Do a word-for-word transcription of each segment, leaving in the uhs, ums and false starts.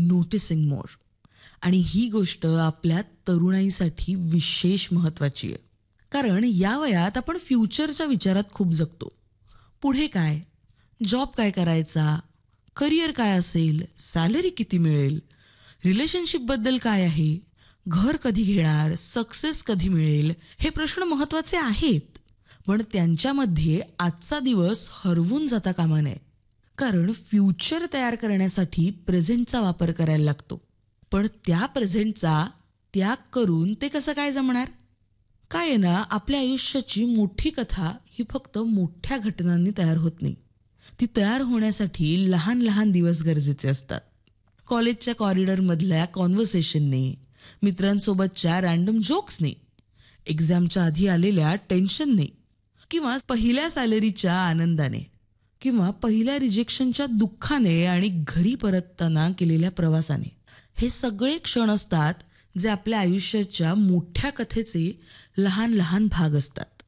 Noticing मोर. आणि ही गोष्ट आपल्या तरुणाईसाठी विशेष महत्त्वाची आहे. कारण या वयात आपण फ्युचरच्या विचारात खूप जगतो. पुढे काय, जॉब काय करायचा, करिअर काय असेल, सॅलरी किती मिळेल, रिलेशनशिपबद्दल काय आहे, घर कधी घेणार, सक्सेस कधी मिळेल, हे प्रश्न महत्त्वाचे आहेत. पण त्यांच्यामध्ये आजचा दिवस हरवून जाता कामा नये. कारण फ्युचर तयार करण्यासाठी प्रेझेंटचा वापर करायला लागतो. पण त्या प्रेझेंटचा त्याग करून ते कसं काय जमणार? काय आहे ना, आपल्या आयुष्याची मोठी कथा ही फक्त मोठ्या घटनांनी तयार होत नाही. ती तयार होण्यासाठी लहान लहान दिवस गरजेचे असतात. कॉलेजच्या कॉरिडॉरमधल्या कॉन्व्हर्सेशनने, मित्रांसोबतच्या रँडम जोक्सने, एक्झामच्या आधी आलेल्या टेन्शनने, किंवा पहिल्या सॅलरीच्या आनंदाने, किंवा पहिल्या रिजेक्शनच्या दुःखाने आणि घरी परतताना केलेल्या प्रवासाने. हे सगळे क्षण असतात जे आपल्या आयुष्याच्या मोठ्या कथेचे लहान लहान भाग असतात.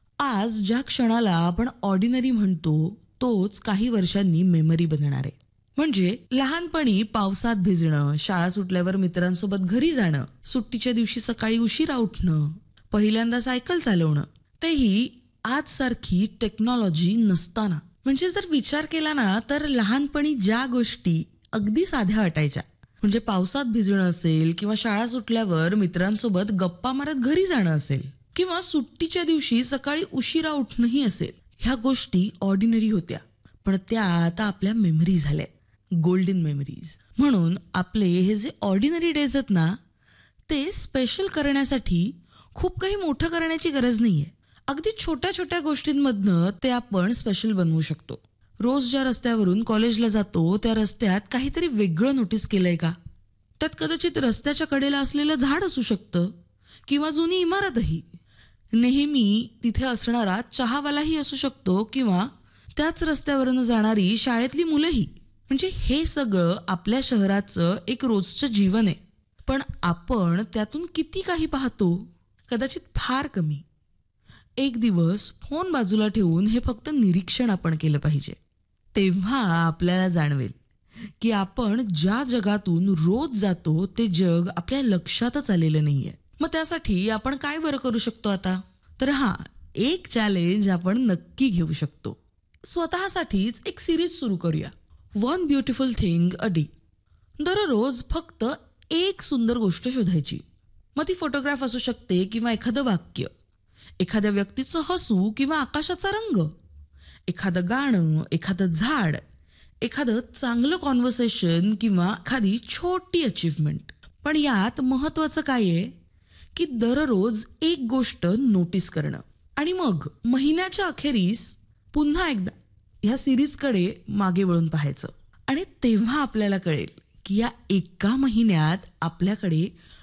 आज ज्या क्षणाला आपण ऑर्डिनरी म्हणतो तोच काही वर्षांनी मेमरी बनणार आहे. म्हणजे लहानपणी पावसात भिजणं, शाळा सुटल्यावर मित्रांसोबत घरी जाणं, सुट्टीच्या दिवशी सकाळी उशिरा उठणं, पहिल्यांदा सायकल चालवणं, तेही आजसारखी टेक्नॉलॉजी नसताना. म्हणजे जर विचार केला ना, तर लहानपणी ज्या गोष्टी अगदी साध्या वाटायच्या, म्हणजे पावसात भिजणं असेल, किंवा शाळा सुटल्यावर मित्रांसोबत गप्पा मारत घरी जाणं असेल, किंवा सुट्टीच्या दिवशी सकाळी उशिरा उठणंही असेल, ह्या गोष्टी ऑर्डिनरी होत्या. पण त्या आता आपल्या मेमरी झाल्या, गोल्डन मेमरीज. म्हणून आपले हे जे ऑर्डिनरी डेज आहेत ना, ते स्पेशल करण्यासाठी खूप काही मोठं करण्याची गरज नाहीये. अगदी छोट्या छोट्या गोष्टींमधनं ते आपण स्पेशल बनवू शकतो. रोज ज्या रस्त्यावरून कॉलेजला जातो त्या रस्त्यात काहीतरी वेगळं नोटीस केलंय का? त्यात कदाचित रस्त्याच्या कडेला असलेलं झाड असू शकतं, किंवा जुनी इमारतही. नेहमी तिथे असणारा चहावालाही असू शकतो, किंवा त्याच रस्त्यावरून जाणारी शाळेतली मुलंही. म्हणजे हे सगळं आपल्या शहराचं एक रोजचं जीवन आहे. पण आपण त्यातून किती काही पाहतो? कदाचित फार कमी. एक दिवस फोन बाजूला ठेवून हे फक्त निरीक्षण आपण केलं पाहिजे. तेव्हा आपल्याला जाणवेल की आपण ज्या जगातून रोज जातो ते जग आपल्या लक्षातच आलेलं नाहीये. मग त्यासाठी आपण काय बरं करू शकतो आता? तर हा एक चॅलेंज आपण नक्की घेऊ शकतो. स्वतःसाठीच एक सिरीज सुरू करूया, one beautiful thing a day. दररोज फक्त एक सुंदर गोष्ट शोधायची. मग ती फोटोग्राफ असू शकते, किंवा एखादं वाक्य, एखाद्या व्यक्तीचं हसू, किंवा आकाशाचा रंग, एखादं गाणं, एखादं झाड, एखादं चांगलं कॉन्व्हर्सेशन, किंवा एखादी छोटी अचीवमेंट. पण यात महत्वाचं काय आहे की दररोज एक गोष्ट नोटीस करणं. आणि मग महिन्याच्या अखेरीस पुन्हा एकदा ह्या सिरीजकडे मागे वळून पाहायचं. आणि तेव्हा आपल्याला कळेल की या एका महिन्यात आपल्याकडे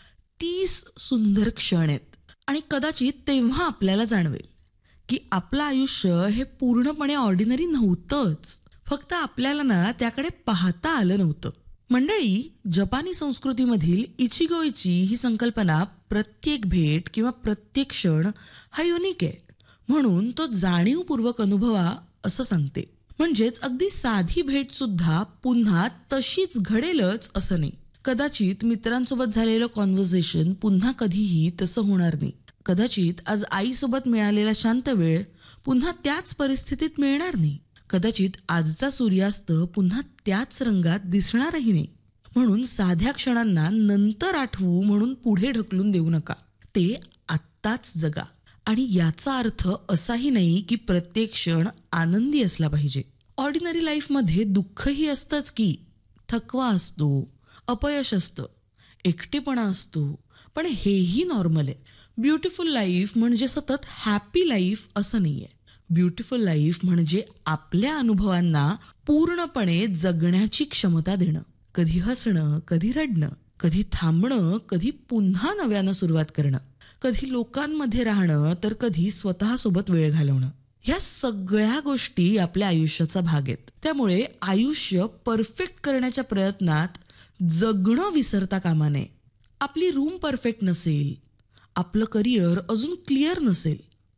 तीस सुंदर क्षण आहेत. आणि कदाचित तेव्हा आपल्याला जाणवेल की आपलं आयुष्य हे पूर्णपणे ऑर्डिनरी नव्हतंच, फक्त आपल्याला ना त्याकडे पाहता आलं नव्हतं. मंडळी, जपानी संस्कृतीमधील इचिगोइची ही संकल्पना प्रत्येक भेट किंवा प्रत्येक क्षण हा युनिक आहे, म्हणून तो जाणीवपूर्वक अनुभवा असं सांगते. म्हणजेच अगदी साधी भेट सुद्धा पुन्हा तशीच घडेलच असं नाही. कदाचित मित्रांसोबत झालेलं कॉन्व्हर्सेशन पुन्हा कधीही तसं होणार नाही. कदाचित आज आईसोबत मिळालेला शांत वेळ पुन्हा त्याच परिस्थितीत मिळणार नाही. कदाचित आजचा सूर्यास्त पुन्हा त्याच रंगात दिसणारही नाही. म्हणून साध्या क्षणांना नंतर आठवू म्हणून पुढे ढकलून देऊ नका. ते आत्ताच जगा. आणि याचा अर्थ असाही नाही की प्रत्येक क्षण आनंदी असला पाहिजे. ऑर्डिनरी लाईफमध्ये दुःखही असतंच की. थकवा असतो, अपयश असतं, एकटेपणा असतो, पण हेही नॉर्मल आहे. ब्युटिफुल लाईफ म्हणजे सतत हॅपी लाईफ असं नाहीये. ब्युटिफुल लाईफ म्हणजे आपल्या अनुभवांना पूर्णपणे जगण्याची क्षमता देणं. कधी हसणं, कधी रडणं, कधी थांबणं, कधी पुन्हा नव्यानं सुरुवात करणं, कधी लोकांमध्ये राहणं, तर कधी स्वतःसोबत वेळ घालवणं. ह्या सगळ्या गोष्टी आपल्या आयुष्याचा भाग आहेत. त्यामुळे आयुष्य परफेक्ट करण्याच्या प्रयत्नात जगणं विसरता कामा नये. आपली रूम परफेक्ट नसेल, आपलं करिअर अजून क्लिअर नसेल,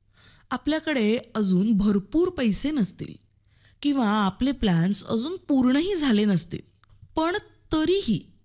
आपल्याकडे अजून भरपूर पैसे नसतील, किंवा आपले प्लॅन्स अजून पूर्णही झाले नसतील, पण तरीही